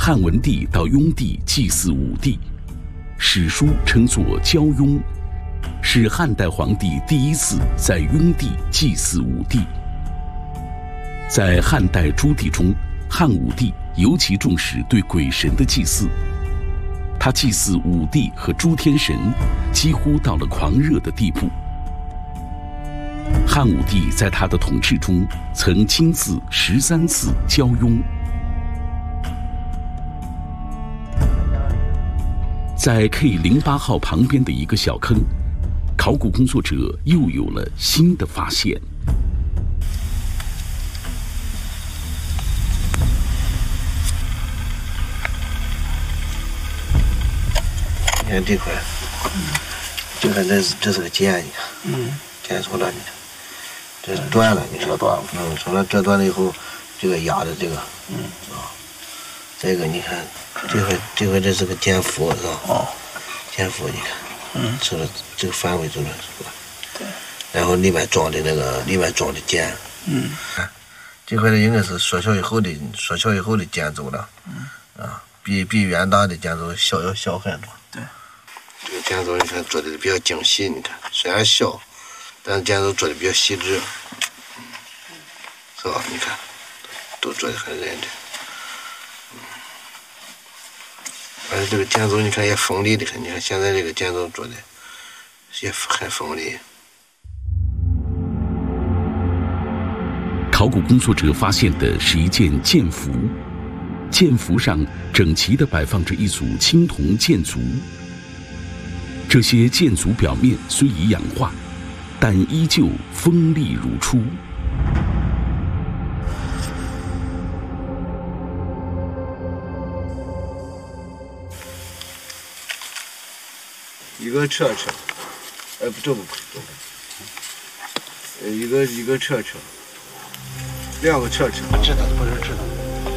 汉文帝到雍帝祭祀武帝，史书称作交雍，是汉代皇帝第一次在雍帝祭祀武帝。在汉代诸帝中，汉武帝尤其重视对鬼神的祭祀，他祭祀武帝和诸天神几乎到了狂热的地步。汉武帝在他的统治中曾亲自13次交雍。在 K08号旁边的一个小坑，考古工作者又有了新的发现。 你看这块，就看这是个剑，你看，剑出来，你看，这断了，你看，断了，从那这断了以后，这个压的这个，这个你看，这回这是个剑斧是吧？剑斧你看，这个这个范围就是吧？对。然后里面装的剑，这回应该是缩小以后的建筑了，比原大的建筑小很多。对。这个建筑你看做的比较精细，你看虽然小，但是建筑做的比较细致，是吧？你看，都做的很认真。而且这个建筑你看也锋利的很，你看现在这个建筑做的也很锋利。 考古工作者发现的是一件剑符，剑符上整齐地摆放着一组青铜剑足。这些剑足表面虽已氧化，但依旧锋利如初。 一个车，这不一个车，两个车， 知道不是知道。